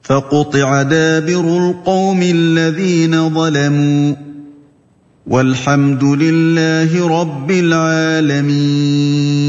فَقُطِعَ دَابِرُ الْقَوْمِ الَّذِينَ ظَلَمُوا وَالْحَمْدُ لِلَّهِ رَبِّ الْعَالَمِينَ.